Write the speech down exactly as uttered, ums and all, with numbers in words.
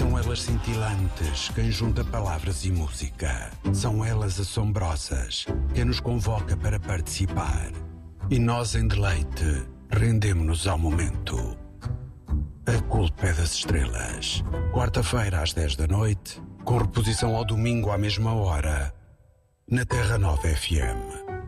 São elas cintilantes, quem junta palavras e música. São elas assombrosas, quem nos convoca para participar. E nós, em deleite, rendemo-nos ao momento. A culpa é das estrelas. Quarta-feira, às dez da noite, com reposição ao domingo à mesma hora, na Terra Nova F M.